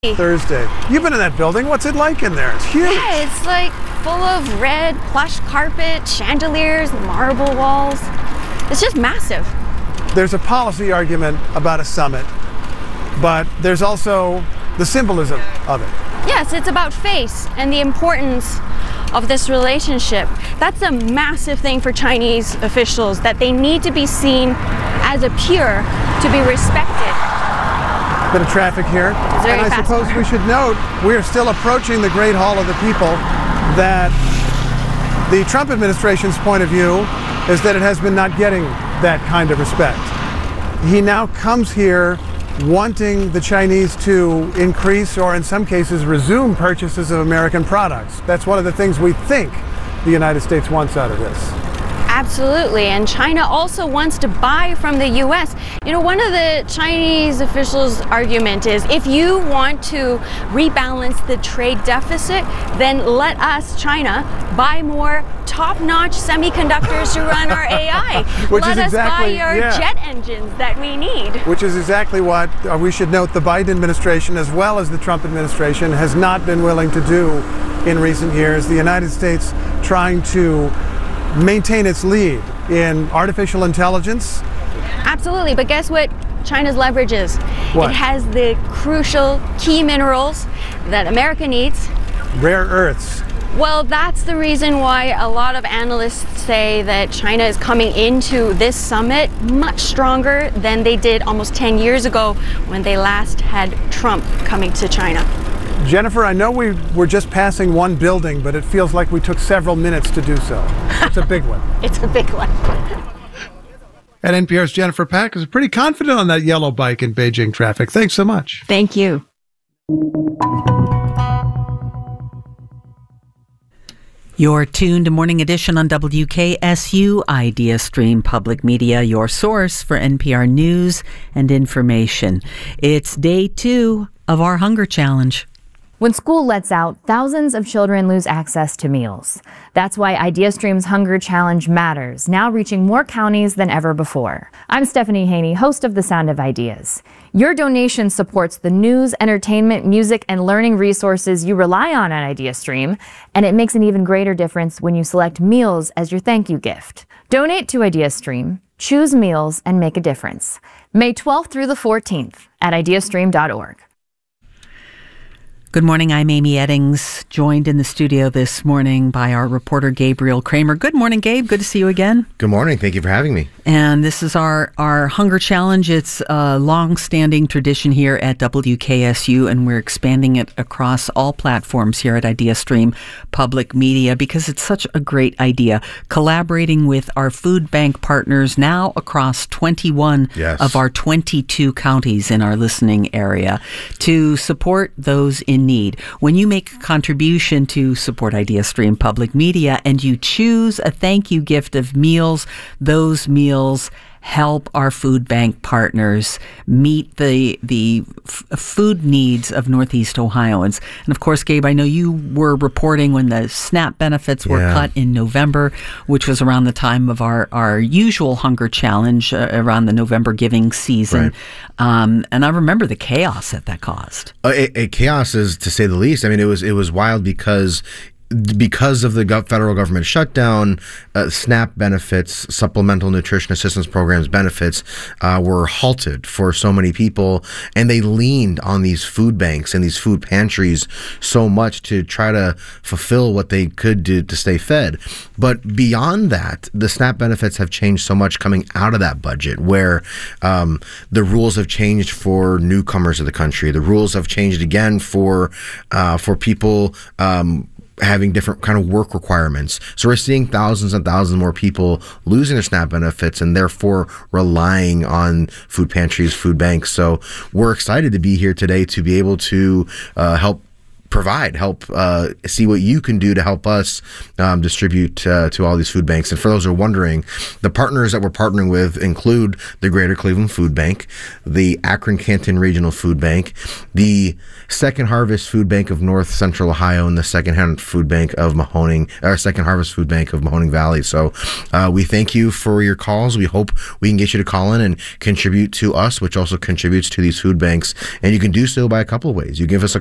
Thursday. You've been in that building. What's it like in there? It's huge. Yeah, it's like full of red plush carpet, chandeliers, marble walls. It's just massive. There's a policy argument about a summit, but there's also the symbolism of it. Yes, it's about face and the importance of this relationship. That's a massive thing for Chinese officials, that they need to be seen as a peer to be respected. Bit of traffic here. Very and I fast. suppose we should note we are still approaching the Great Hall of the People, that the Trump administration's point of view is that it has been not getting that kind of respect. He now comes here wanting the Chinese to increase, or in some cases resume, purchases of American products. That's one of the things we think the United States wants out of this. Absolutely, and China also wants to buy from the U.S. You know, one of the Chinese officials' argument is, if you want to rebalance the trade deficit, then let us, China, buy more top-notch semiconductors to run our AI. Let us buy our jet engines that we need. Which is exactly what we should note the Biden administration, as well as the Trump administration, has not been willing to do in recent years. The United States trying to maintain its lead in artificial intelligence. Absolutely, but guess what China's leverage is? What? It has the crucial key minerals that America needs. Rare earths. Well, that's the reason why a lot of analysts say that China is coming into this summit much stronger than they did almost 10 years ago when they last had Trump coming to China. Jennifer, I know we were just passing one building, but it feels like we took several minutes to do so. It's a big one. It's a big one. And NPR's Jennifer Pack is pretty confident on that yellow bike in Beijing traffic. Thanks so much. Thank you. You're tuned to Morning Edition on WKSU Idea Stream Public Media, your source for NPR news and information. It's day 2 of our Hunger Challenge. When school lets out, thousands of children lose access to meals. That's why IdeaStream's Hunger Challenge matters, now reaching more counties than ever before. I'm Stephanie Haney, host of The Sound of Ideas. Your donation supports the news, entertainment, music, and learning resources you rely on at IdeaStream, and it makes an even greater difference when you select meals as your thank you gift. Donate to IdeaStream, choose meals, and make a difference. May 12th through the 14th at ideastream.org. Good morning, I'm Amy Eddings, joined in the studio this morning by our reporter Gabriel Kramer. Good morning, Gabe. Good to see you again. Good morning. Thank you for having me. And this is our Hunger Challenge. It's a long-standing tradition here at WKSU, and we're expanding it across all platforms here at IdeaStream Public Media because it's such a great idea. Collaborating with our food bank partners now across 21 of our 22 counties in our listening area to support those in need. When you make a contribution to support IdeaStream Public Media and you choose a thank you gift of meals, those meals help our food bank partners meet the food needs of Northeast Ohioans. And of course, Gabe, I know you were reporting when the SNAP benefits were cut in November, which was around the time of our usual Hunger Challenge, around the November giving season. Right. And I remember the chaos that caused. Chaos is, to say the least. I mean, it was wild because of the federal government shutdown, SNAP benefits, Supplemental Nutrition Assistance Programs benefits, were halted for so many people, and they leaned on these food banks and these food pantries so much to try to fulfill what they could do to stay fed. But beyond that, the SNAP benefits have changed so much coming out of that budget, where the rules have changed for newcomers to the country. The rules have changed again for people having different kind of work requirements. So we're seeing thousands and thousands more people losing their SNAP benefits and therefore relying on food pantries, food banks. So we're excited to be here today to be able to help help see what you can do to help us distribute to all these food banks. And for those who are wondering, the partners that we're partnering with include the Greater Cleveland Food Bank, the Akron-Canton Regional Food Bank, the Second Harvest Food Bank of North Central Ohio, and the Second Harvest Food Bank of Mahoning Valley. So we thank you for your calls. We hope we can get you to call in and contribute to us, which also contributes to these food banks. And you can do so by a couple of ways. You give us a